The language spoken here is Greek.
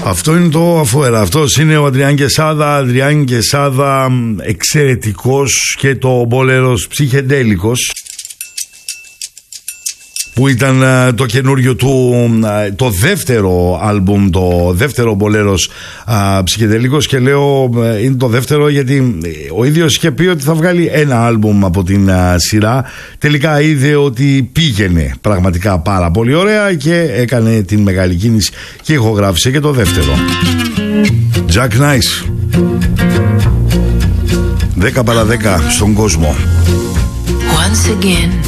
Αυτό είναι το αφουέρα. Αυτός είναι ο Αντριάν Κεσάδα. Αντριάν Κεσάδα, εξαιρετικός, και το μπολέρος ψυχεντέλικος, που ήταν το καινούριο του, το δεύτερο άλμπουμ, το δεύτερο μπολέρος ψυχεδελικός. Και λέω είναι το δεύτερο γιατί ο ίδιος είχε πει ότι θα βγάλει ένα άλμπουμ από την σειρά. Τελικά είδε ότι πήγαινε πραγματικά πάρα πολύ ωραία και έκανε την μεγάλη κίνηση και ηχογράφησε και το δεύτερο. Jack Nice, 10 παρά 10 στον κόσμο. Once again